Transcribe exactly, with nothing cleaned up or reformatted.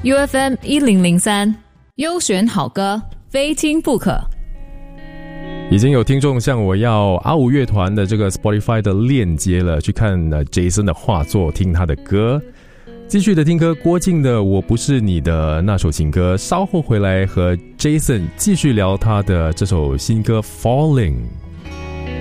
U F M 一零零三，优选好歌，非听不可。 已经有听众向我要阿五乐团的这个 Spotify 的链接了，去看 Jason 的画作，听他的歌。继续的听歌，郭靖的《我不是你的》那首情歌，稍后回来和 Jason 继续聊他的这首新歌 Falling。